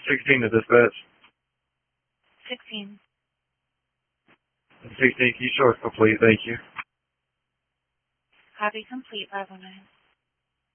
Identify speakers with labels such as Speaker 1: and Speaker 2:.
Speaker 1: 16 to dispatch.
Speaker 2: 16.
Speaker 1: 16, can you show us complete? Thank you.
Speaker 2: Copy complete, 509.